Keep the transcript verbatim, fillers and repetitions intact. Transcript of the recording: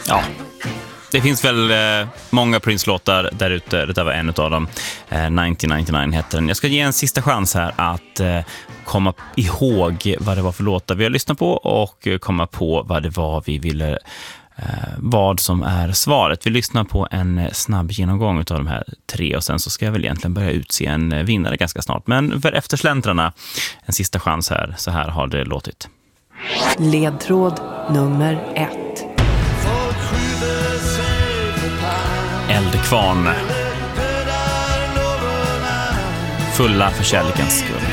Ja, det finns väl eh, många Prince-låtar där ute. Det där var en av dem. eh, nitton nittionio heter den. Jag ska ge en sista chans här att eh, komma ihåg vad det var för låtar vi har lyssnat på och komma på vad det var vi ville, eh, vad som är svaret. Vi lyssnar på en snabb genomgång av de här tre och sen så ska jag väl egentligen börja utse en vinnare ganska snart. Men för eftersläntrarna, en sista chans här. Så här har det låtit. Ledtråd nummer ett. Eldkvarn. Fulla för kärlekens skull.